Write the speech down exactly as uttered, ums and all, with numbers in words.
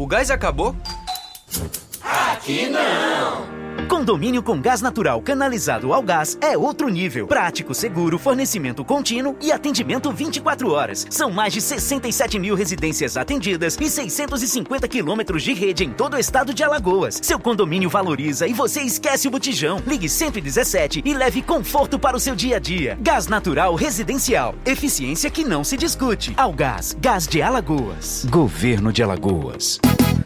o gás acabou? Aqui não! Condomínio com gás natural canalizado ao gás é outro nível. Prático, seguro, fornecimento contínuo e atendimento vinte e quatro horas. São mais de sessenta e sete mil residências atendidas e seiscentos e cinquenta quilômetros de rede em todo o estado de Alagoas. Seu condomínio valoriza e você esquece o botijão. Ligue cento e dezessete e leve conforto para o seu dia a dia. Gás natural residencial. Eficiência que não se discute. Algás, Gás de Alagoas. Governo de Alagoas.